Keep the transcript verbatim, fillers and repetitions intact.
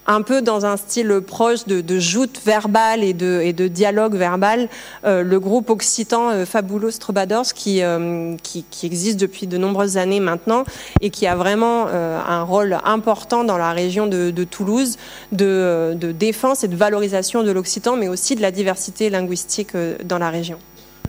un peu dans un style proche de, de joute verbale et de, et de dialogue verbal, euh, le groupe occitan euh, Fabulos Trovadors qui, euh, qui, qui existe depuis de nombreuses années maintenant et qui a vraiment euh, un rôle important dans la région de, de Toulouse de, de défense et de valorisation de l'occitan, mais aussi de la diversité linguistique euh, dans la région.